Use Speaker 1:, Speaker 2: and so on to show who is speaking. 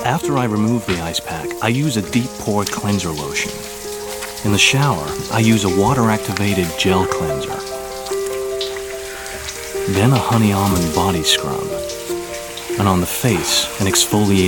Speaker 1: After I remove the ice pack, I use a deep pore cleanser lotion. In the shower, I use a water-activated gel cleanser. Then a honey almond body scrub. And on the face, an exfoliating